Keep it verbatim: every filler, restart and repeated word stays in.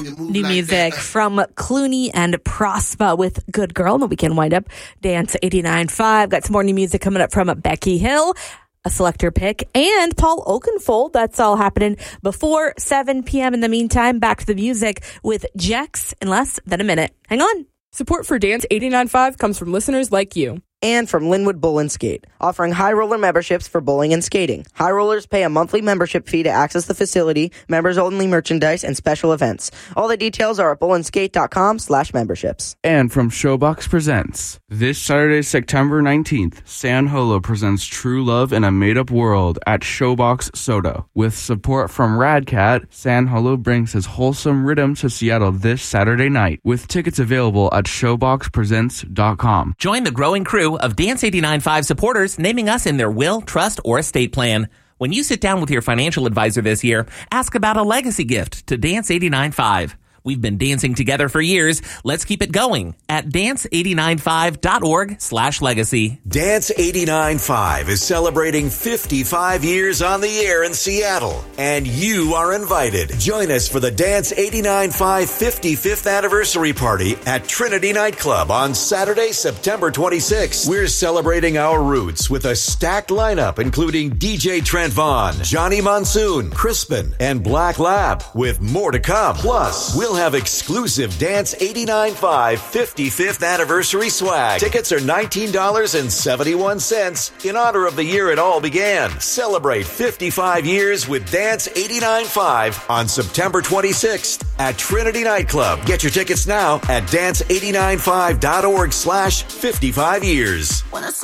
New music from Clooney and Prospa with Good Girl. And we can wind up Dance eighty-nine point five. Got some more new music coming up from Becky Hill, a selector pick, and Paul Oakenfold. That's all happening before seven p.m. In the meantime, back to the music with Jex in less than a minute. Hang on. Support for Dance eighty-nine point five comes from listeners like you. And from Linwood Bowl and Skate, offering High Roller memberships for bowling and skating. High Rollers pay a monthly membership fee to access the facility, members-only merchandise, and special events. All the details are at bowlandskate.com slash memberships. And from Showbox Presents, this Saturday, September nineteenth, San Holo presents True Love in a Made-Up World at Showbox Soda. With support from Radcat, San Holo brings his wholesome rhythm to Seattle this Saturday night, with tickets available at showbox presents dot com. Join the growing crew of Dance eighty-nine point five supporters naming us in their will, trust, or estate plan. When you sit down with your financial advisor this year, ask about a legacy gift to Dance eighty-nine point five. We've been dancing together for years. Let's keep it going at dance eight nine five dot org slash legacy. Dance eighty-nine point five is celebrating fifty-five years on the air in Seattle, and you are invited. Join us for the Dance eighty-nine point five fifty-fifth anniversary party at Trinity Nightclub on Saturday, September twenty-sixth. We're celebrating our roots with a stacked lineup including D J Trent Vaughn, Johnny Monsoon, Crispin, and Black Lab, with more to come. Plus, we'll have exclusive Dance eighty-nine point five fifty-fifth anniversary swag. Tickets are nineteen dollars and seventy-one cents in honor of the year it all began. Celebrate fifty-five years with Dance eighty-nine point five on September twenty-sixth at Trinity Nightclub. Get your tickets now at dance eighty-nine point five dot org slash fifty-five years.